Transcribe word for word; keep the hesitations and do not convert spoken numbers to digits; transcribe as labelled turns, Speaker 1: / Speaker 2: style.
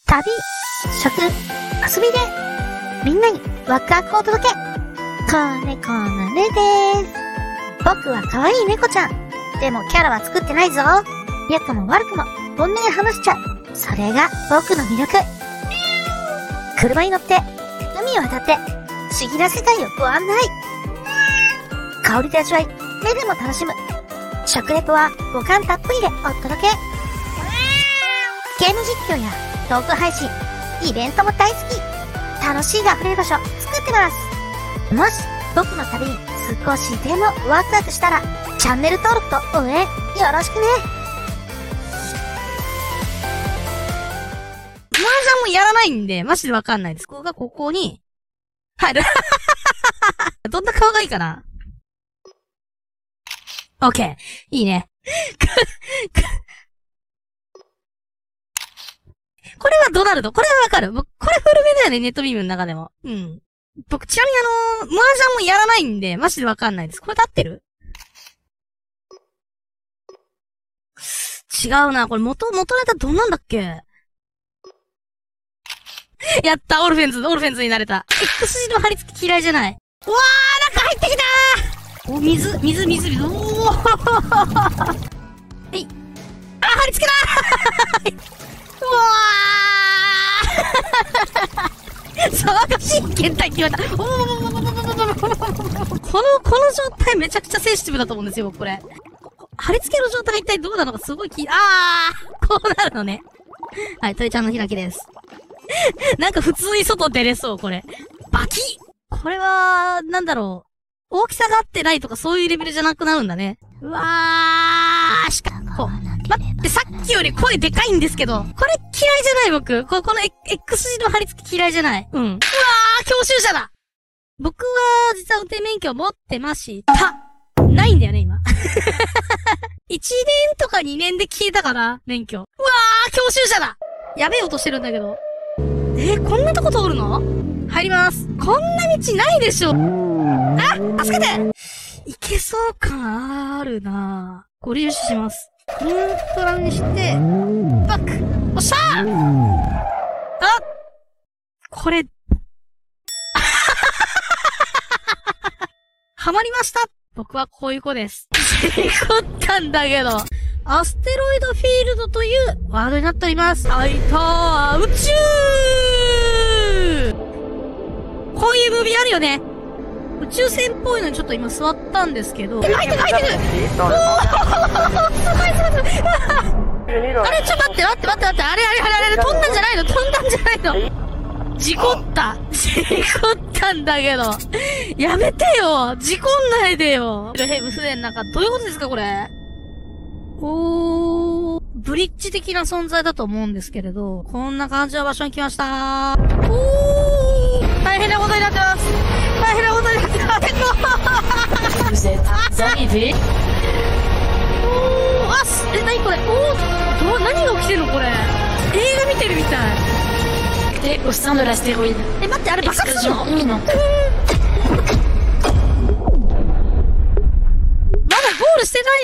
Speaker 1: 旅、食、遊びで、みんなにワクワクをお届け。子猫のねでーす。僕は可愛い猫ちゃん。でもキャラは作ってないぞ。良くも悪くも本音で話しちゃう。それが僕の魅力。車に乗って、海を渡って、不思議な世界をご案内。香りで味わい、目でも楽しむ。食レポは五感たっぷりでお届け。ゲーム実況やトーク配信、イベントも大好き。楽しいが溢れる場所作ってます。もし僕の旅に少しでもワクワクしたら、チャンネル登録と応援よろしくね。
Speaker 2: 麻雀もやらないんで、マジでわかんないです。ここがここに、入る。どんな顔がいいかな？オッケー。いいね。これはドナルド。これはわかる。僕、これ古めだよね、ネットビームの中でも。うん。僕、ちなみにあのー、麻雀もやらないんで、マジでわかんないです。これで合ってる？違うな。これ元、元ネタどんなんだっけ？やった、オルフェンズ、オルフェンズになれた。X 字の張り付き嫌いじゃない。うわー、中入ってきたー！お、水、水、水、水、おーはい。あ、張り付けだーうわー騒がしい検体決まった。おーこの、この状態めちゃくちゃセンシティブだと思うんですよ、僕これ。貼り付けの状態が一体どうなのかすごい気、あーこうなるのね。はい、鳥ちゃんの開きです。なんか普通に外出れそう、これ。バキッこれは、なんだろう。大きさが合ってないとかそういうレベルじゃなくなるんだね。うわーしかも、待って、さっきより声でかいんですけど、これ嫌いじゃない僕。こ、この X 字の貼り付き嫌いじゃない。うん。うわー教習者だ僕は、実は運転免許持ってました。ないんだよね、今。いちねんとかにねんで消えたかな免許。うわー教習者だやべえ音してるんだけど。えー、こんなとこ通るの？入ります。こんな道ないでしょ。あ、助けていけそう感あるなぁ。ご利用します。ニュートラルにして、バックおっしゃーあこれ、はまりました僕はこういう子です。事故ったんだけど。アステロイドフィールドというワードになっております。あいたー宇宙こういうムービーあるよね。宇宙船っぽいのにちょっと今座ったんですけど。入ってる入ってるおーすごいすごいすごいあれちょっと待って待って待って待ってあれあれあれあれ飛んだんじゃないの飛んだんじゃないの事故った事故ったんだけどやめてよ事故んないでよヘブ船の中どういうことですかこれおー、ブリッジ的な存在だと思うんですけれど、こんな感じの場所に来ましたー。おー、大変なことになってます。大変なことになってます。
Speaker 3: Vous êtes arrivé.
Speaker 2: おー、あ、す、え、なにこれおー、ど、何が起きてるのこれ。映画見てるみたい。
Speaker 3: Et au sein de l'astéroïde.
Speaker 2: え、待って、あれ爆発するの？
Speaker 3: Explosion imminente.
Speaker 2: まだゴールしてない